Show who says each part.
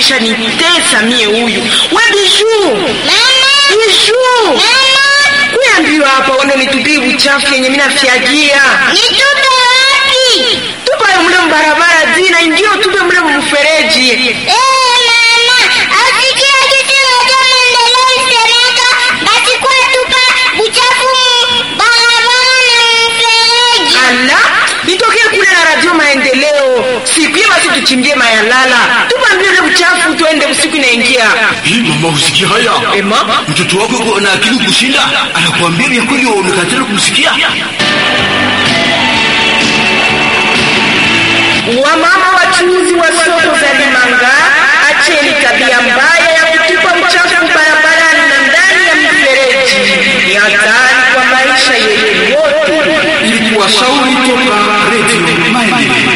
Speaker 1: alishanitesa mie huyu. We Bijou.
Speaker 2: Mama.
Speaker 1: Bijou.
Speaker 2: Mama.
Speaker 1: Kuambiwa hapa wando nitupie uchafu yenye mimi nafiagia.
Speaker 2: Nitupe wapi?
Speaker 1: Tupa mle mbarabara zina ndio tupe mle mfereji.
Speaker 2: Mama, asikia kitu moja maendeleo isemeka, basi kwa tupa uchafu barabara na mfereji.
Speaker 1: Ala, nitokee kule na radio Maendeleo. Siku hiyo basi tuchimbie mayalala. Tupa mbio ile uchafu tuende usiku inaingia.
Speaker 3: Hii mama usikia haya?
Speaker 1: Mama,
Speaker 3: mtoto wako yuko na akili kushinda, anakuambia vya kweli unakatana kumsikia.
Speaker 1: Wamama wachuuzi wa soko za Limanga, acheni tabia mbaya ya kutupa uchafu barabarani na ndani ya mifereji. Ni hatari kwa maisha yetu yote.
Speaker 3: Ili kuwashauri toka Radio Maendeleo.